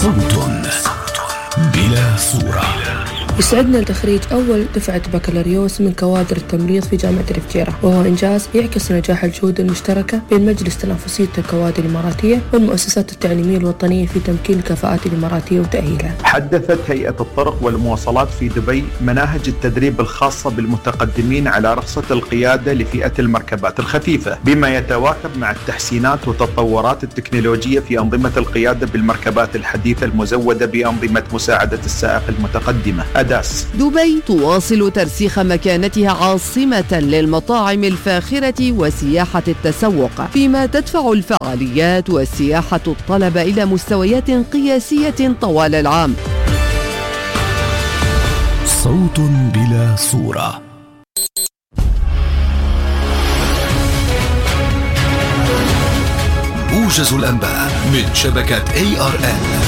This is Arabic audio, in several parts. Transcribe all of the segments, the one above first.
صوت بلا صورة. يسعدنا تخريج أول دفعة بكالوريوس من كوادر التمريض في جامعة الفجيرة، وهو إنجاز يعكس نجاح الجهود المشتركة بين مجلس تنافسية الكوادر الإماراتية والمؤسسات التعليمية الوطنية في تمكين الكفاءات الإماراتية وتأهيلها. حدثت هيئة الطرق والمواصلات في دبي مناهج التدريب الخاصة بالمتقدمين على رخصة القيادة لفئة المركبات الخفيفة، بما يتواكب مع التحسينات والتطورات التكنولوجية في أنظمة القيادة بالمركبات الحديثة المزودة بأنظمة مساعدة السائق المتقدمة أداس. دبي تواصل ترسيخ مكانتها عاصمة للمطاعم الفاخرة وسياحة التسوق، فيما تدفع الفعاليات والسياحة الطلب إلى مستويات قياسية طوال العام. صوت بلا صورة. موجز الأنباء من شبكة ARN.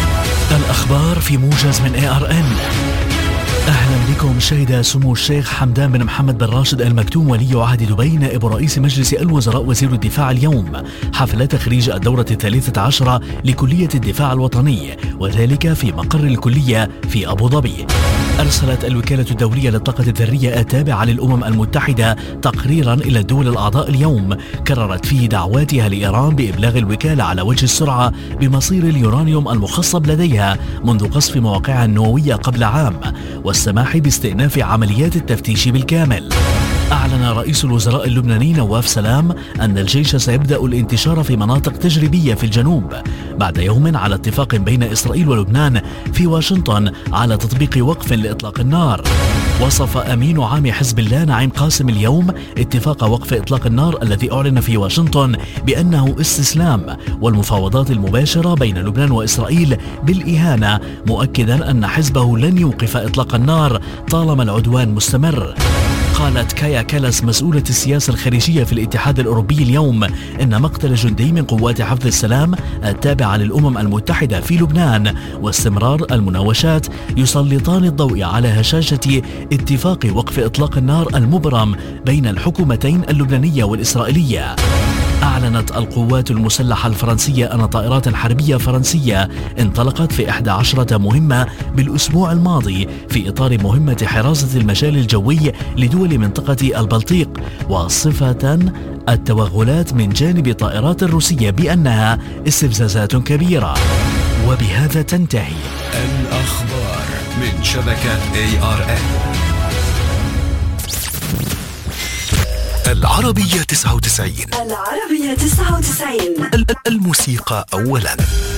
الأخبار في موجز من ARN. أهلا بكم. شهد سمو الشيخ حمدان بن محمد بن راشد المكتوم ولي عهد دبي نائب رئيس مجلس الوزراء وزير الدفاع اليوم حفل تخريج الدورة 13 لكلية الدفاع الوطني، وذلك في مقر الكلية في أبو ظبي. أرسلت الوكالة الدولية للطاقة الذرية التابعة للأمم المتحدة تقريرا إلى الدول الأعضاء اليوم كررت فيه دعواتها لإيران بإبلاغ الوكالة على وجه السرعة بمصير اليورانيوم المخصب لديها منذ قصف مواقعها النووية قبل عام، والسماح باستئناف عمليات التفتيش بالكامل. أعلن رئيس الوزراء اللبناني نواف سلام أن الجيش سيبدأ الانتشار في مناطق تجريبية في الجنوب بعد يوم على اتفاق بين إسرائيل ولبنان في واشنطن على تطبيق وقف لإطلاق النار. وصف أمين عام حزب الله نعيم قاسم اليوم اتفاق وقف إطلاق النار الذي أعلن في واشنطن بأنه استسلام والمفاوضات المباشرة بين لبنان وإسرائيل بالإهانة، مؤكدا أن حزبه لن يوقف إطلاق النار طالما العدوان مستمر. قالت كايا كالاس مسؤولة السياسة الخارجية في الاتحاد الأوروبي اليوم إن مقتل جندي من قوات حفظ السلام التابعة للأمم المتحدة في لبنان واستمرار المناوشات يسلطان الضوء على هشاشة اتفاق وقف إطلاق النار المبرم بين الحكومتين اللبنانية والإسرائيلية. أعلنت القوات المسلحة الفرنسية أن طائرات حربية فرنسية انطلقت في 11 مهمة بالأسبوع الماضي في إطار مهمة حراسة المجال الجوي لدول منطقة البلطيق، وصفة التوغلات من جانب طائرات الروسية بأنها استفزازات كبيرة. وبهذا تنتهي الأخبار من شبكة ARN. العربية 99. العربية 99. الموسيقى أولاً.